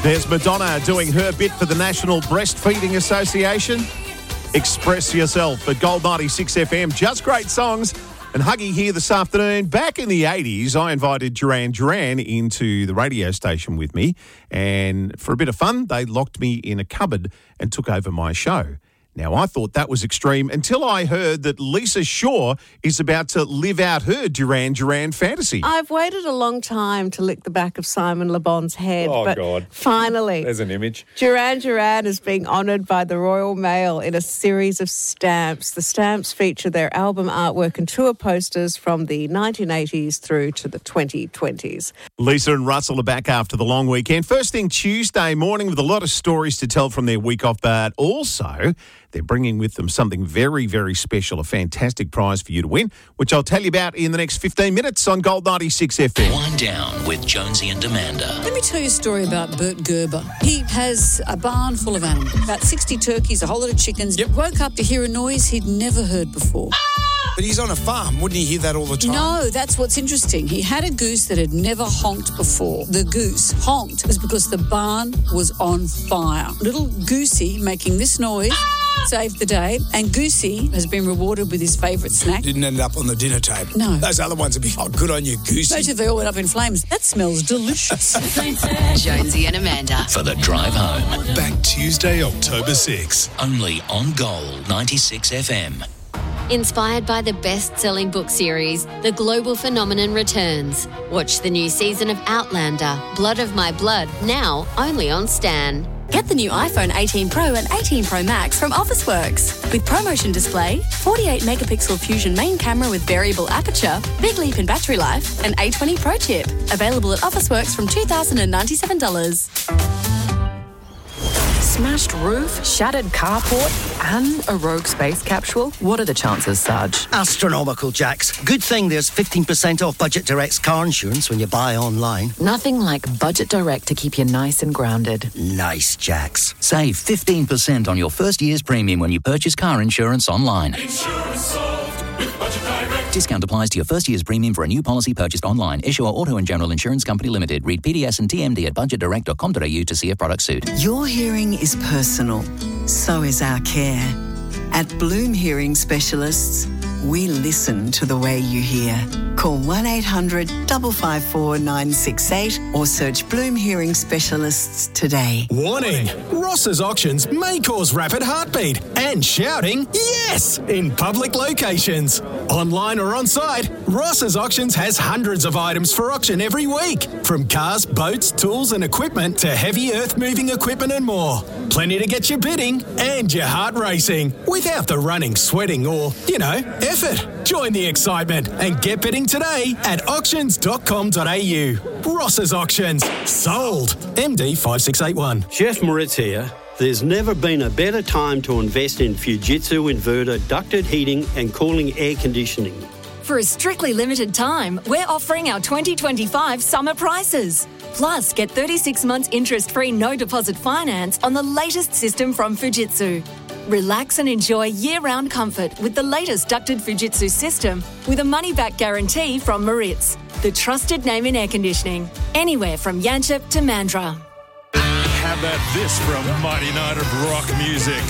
There's Madonna doing her bit for the National Breastfeeding Association. Express yourself at Gold 96 FM. Just great songs. And Huggy here this afternoon. Back in the 80s, I invited Duran Duran into the radio station with me. And for a bit of fun, they locked me in a cupboard and took over my show. Now, I thought that was extreme until I heard that Lisa Shaw is about to live out her Duran Duran fantasy. I've waited a long time to lick the back of Simon Le Bon's head, but God. Finally, There's an image. Duran Duran is being honoured by the Royal Mail in a series of stamps. The stamps feature their album artwork and tour posters from the 1980s through to the 2020s. Lisa and Russell are back after the long weekend. First thing Tuesday morning with a lot of stories to tell from their week off, but also they're bringing with them something very, very special, a fantastic prize for you to win, which I'll tell you about in the next 15 minutes on Gold 96 FM. Wind Down with Jonesy and Amanda. Let me tell you a story about Bert Gerber. He has a barn full of animals, about 60 turkeys, a whole lot of chickens. Yep. Woke up to hear a noise he'd never heard before. But he's on a farm. Wouldn't he hear that all the time? No, that's what's interesting. He had a goose that had never honked before. The goose honked was because the barn was on fire. Little Goosey making this noise saved the day, and Goosey has been rewarded with his favourite snack. Didn't end up on the dinner table. No. Those other ones would be, good on you, Goosey. Imagine if they all went up in flames. That smells delicious. Jonesy and Amanda for the drive home. Back Tuesday, October 6. Only on Gold 96 FM. Inspired by the best-selling book series, The Global Phenomenon returns. Watch the new season of Outlander, Blood of My Blood, now only on Stan. Get the new iPhone 18 Pro and 18 Pro Max from Officeworks. With ProMotion display, 48-megapixel Fusion main camera with variable aperture, big leap in battery life, and A20 Pro chip. Available at Officeworks from $2,097. Smashed roof, shattered carport, and a rogue space capsule? What are the chances, Sarge? Astronomical, Jax. Good thing there's 15% off Budget Direct's car insurance when you buy online. Nothing like Budget Direct to keep you nice and grounded. Nice, Jax. Save 15% on your first year's premium when you purchase car insurance online. Insurance solved with Budget Direct. Discount applies to your first year's premium for a new policy purchased online. Issuer Auto and General Insurance Company Limited. Read PDS and TMD at budgetdirect.com.au to see if product suit. Your hearing is personal. So is our care. At Bloom Hearing Specialists, we listen to the way you hear. Call 1-800-554-968 or search Bloom Hearing Specialists today. Warning! Ross's auctions may cause rapid heartbeat and shouting yes in public locations. Online or on site, Ross's auctions has hundreds of items for auction every week. From cars, boats, tools and equipment to heavy earth-moving equipment and more. Plenty to get you bidding and your heart racing without the running, sweating or, effort. Join the excitement and get bidding today at auctions.com.au. Ross's Auctions. Sold. MD 5681. Chef Moritz here. There's never been a better time to invest in Fujitsu inverter ducted heating and cooling air conditioning. For a strictly limited time, we're offering our 2025 summer prices. Plus, get 36 months interest-free no-deposit finance on the latest system from Fujitsu. Relax and enjoy year-round comfort with the latest ducted Fujitsu system with a money-back guarantee from Moritz, the trusted name in air conditioning, anywhere from Yanchep to Mandurah. How about this from Mighty Night of Rock Music?